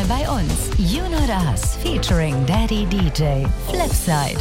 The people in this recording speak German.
bei uns. You Know Das, featuring Daddy DJ, Flipside.